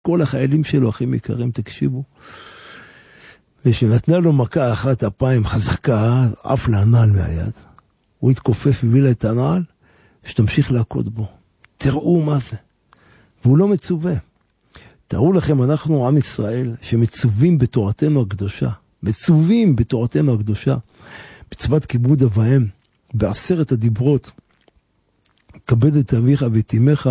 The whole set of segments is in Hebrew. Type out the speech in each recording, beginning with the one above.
כל החיילים שלו, אחים יקרים, תקשיבו. ושנתנה לו מכה אחת אפיים חזקה, עף לה הנעל מהיד. הוא התכופף, הביא לה את הנעל, שתמשיך להכות בו. תראו מה זה. והוא לא מצווה. תראו לכם, אנחנו עם ישראל, שמצווים בתורתנו הקדושה. מצווים בתורתנו הקדושה. מצוות כיבוד אב ואם, בעשרת הדיברות, כבד את אביך ואת אמך.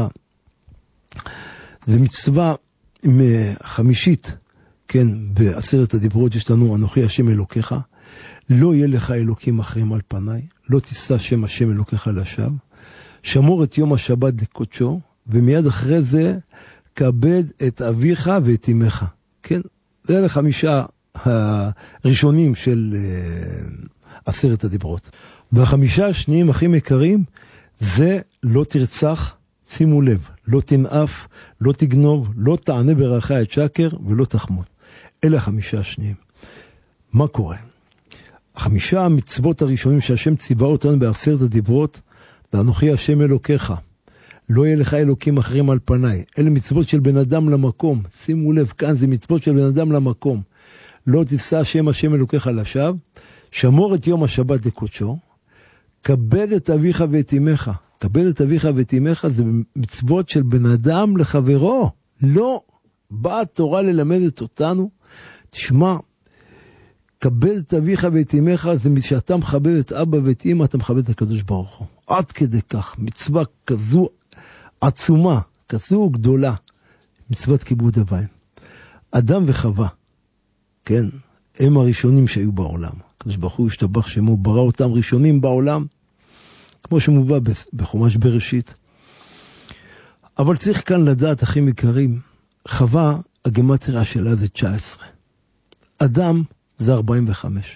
זה מצווה חמישית, כן, בעשרת הדיברות יש לנו, אנוכי השם אלוקיך, לא יהיה לך אלוקים אחרים על פניי, לא תישא שם השם אלוקיך לשווא, שמור את יום השבת לקודשו, ומיד אחרי זה, כבד את אביך ואת אמך. כן, זה אלה 5 הראשונים של עשרת הדיברות. וה5 השניים הכי יקרים, זה לא תרצח, שימו לב, לא תנאף, לא תגנוב, לא תענה ברכה את שקר ולא תחמוד. אלה 5 השניים. מה קורה? 5 המצוות הראשונים שהשם ציווה אותנו בעשרת הדיברות, ואנוכי השם אלוקיך, לא יהיה לך אלוקים אחרים על פניי. אלה מצוות של בן אדם למקום. שימו לב, כאן זה מצוות של בן אדם למקום. לא תישא שם השם אלוקיך לשווא, שמור את יום השבת לקודשו, כבד את אביך ואת אמך. כבד את אביך ואת אמך זה מצוות של בן אדם לחברו. לא. באה התורה ללמד אותנו. תשמע, כבד את אביך ואת אמך זה שאתה מכבד את אבא ואת אמא, אתה מכבד את הקדוש ברוך הוא. עד כדי כך. מצווה כזו עצומה, כזו גדולה. מצוות כיבוד אב ואם. אדם וחווה, כן, הם הראשונים שהיו בעולם. הקדוש ברוך הוא השתבח שמו, ברא אותם ראשונים בעולם, כמו שמובא בחומש בראשית. אבל צריך כאן לדעת, אחים יקרים, חווה, הגמטריה שלה זה 19. אדם זה 45.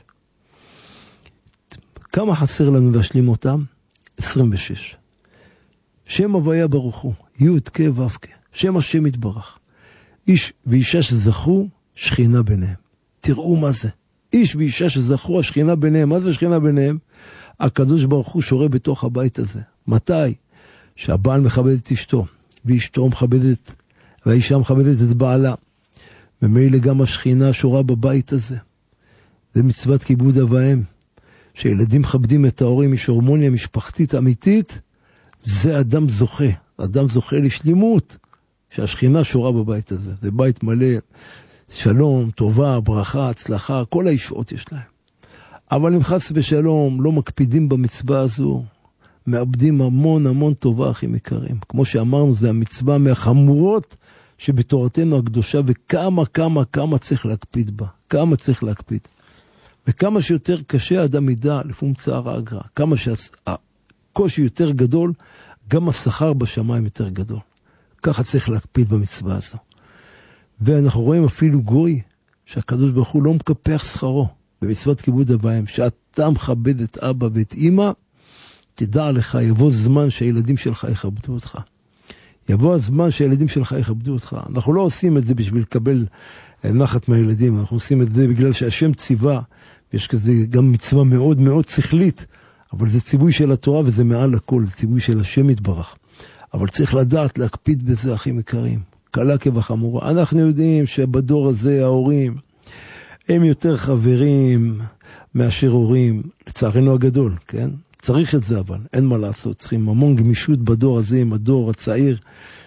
כמה חסר לנו להשלים אותם? 26. שם הוויה ברוך הוא, י' כ' ו' כ', שם השם יתברך. איש ואישה שזכו, שכינה ביניהם. תראו מה זה. איש ואישה שזכו, השכינה ביניהם. מה זה השכינה ביניהם? הקדוש ברוך הוא שורה בתוך הבית הזה. מתי? שהבעל מכבד את אשתו, ואשתו מכבדת, והאישה מכבדת את בעלה. ומילא גם השכינה שורה בבית הזה. זה מצוות כיבוד אב ואם. שילדים מכבדים את ההורים, יש הרמוניה משפחתית אמיתית, זה אדם זוכה. אדם זוכה לשלימות, שהשכינה שורה בבית הזה. זה בית מלא שלום, טובה, ברכה, הצלחה, כל הישועות יש להם. אבל אם חס ושלום לא מקפידים במצווה הזו, מאבדים המון המון טובה, אחים יקרים. כמו שאמרנו, זה המצווה מהחמורות שבתורתנו הקדושה, וכמה צריך להקפיד בה. כמה צריך להקפיד. וכמה שיותר קשה אדם ידע, לפעמים צער האגרה. כמה שהקושי יותר גדול, גם השכר בשמיים יותר גדול. ככה צריך להקפיד במצווה הזו. ואנחנו רואים אפילו גוי, שהקדוש ברוך הוא לא מקפח שכרו. במצוות כיבוד אב ואם, שאתה מכבד את אבא ואת אמא, תדע לך, יבוא זמן שהילדים שלך יכבדו אותך. יבוא הזמן שהילדים שלך יכבדו אותך. אנחנו לא עושים את זה בשביל לקבל נחת מהילדים, אנחנו עושים את זה בגלל שהשם ציווה, יש כזה גם מצווה מאוד מאוד שכלית, אבל זה ציווי של התורה וזה מעל הכל, זה ציווי של השם יתברך. אבל צריך לדעת להקפיד בזה, אחים יקרים. קלה כבחמורה. אנחנו יודעים שבדור הזה ההורים הם יותר חברים מאשר הורים, לצערנו הגדול, כן? צריך את זה, אבל אין מה לעשות. צריכים המון גמישות בדור הזה עם הדור הצעיר,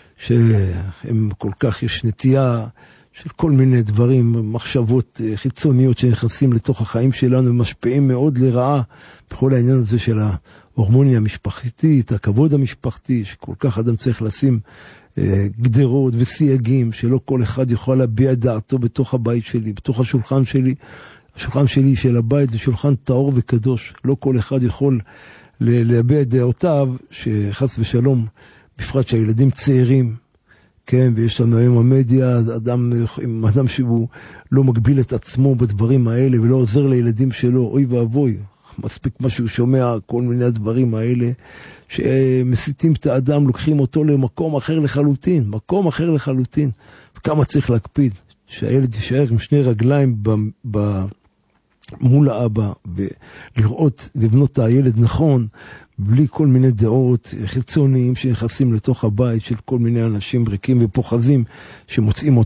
שהם כל כך יש נטייה של כל מיני דברים, מחשבות חיצוניות שנכנסים לתוך החיים שלנו, ומשפיעים מאוד לרעה בכל העניין הזה של ההורמוניה המשפחתית, הכבוד המשפחתי, שכל כך אדם צריך לשים גדרות וסייגים, שלא כל אחד יכול להביע דעתו בתוך הבית שלי, בתוך השולחן שלי. השולחן שלי של הבית זה שולחן טהור וקדוש. לא כל אחד יכול להביע דעותיו, שחס ושלום, בפרט שהילדים צעירים, כן, ויש לנו היום המדיה, אדם שהוא לא מגביל את עצמו בדברים האלה, ולא עוזר לילדים שלו, אוי ואבוי, מספיק מה שהוא שומע, כל מיני הדברים האלה, שמסיתים את האדם, לוקחים אותו למקום אחר לחלוטין, מקום אחר לחלוטין. וכמה צריך להקפיד, שהילד יישאר עם 2 רגליים מול האבא, ולראות, לבנות את הילד נכון, בלי כל מיני דעות חיצוניים שנכנסים לתוך הבית של כל מיני אנשים ריקים ופוחזים שמוצאים